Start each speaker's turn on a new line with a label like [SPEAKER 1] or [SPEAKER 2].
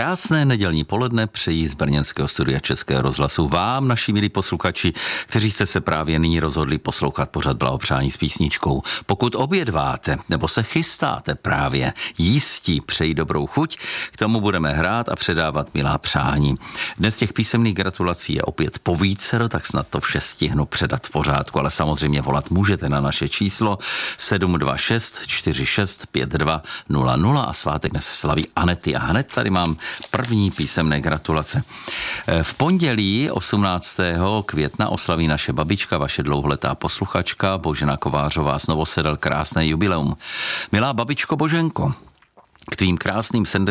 [SPEAKER 1] Krásné nedělní poledne přeji z brněnského studia Českého rozhlasu vám, naši milí posluchači, kteří jste se právě nyní rozhodli poslouchat pořad Blahopřání s písničkou. Pokud obědváte nebo se chystáte právě jistí, přeji dobrou chuť, k tomu budeme hrát a předávat milá přání. Dnes těch písemných gratulací je opět povícero, tak snad to vše stihnu předat v pořádku, ale samozřejmě volat můžete na naše číslo 726 46 52 00 a svátek dnes slaví Anety. A hned tady mám první písemné gratulace. V pondělí 18. května oslaví naše babička, vaše dlouholetá posluchačka Božena Kovářová z Novosedel krásné jubileum. Milá babičko Boženko, k tvým krásným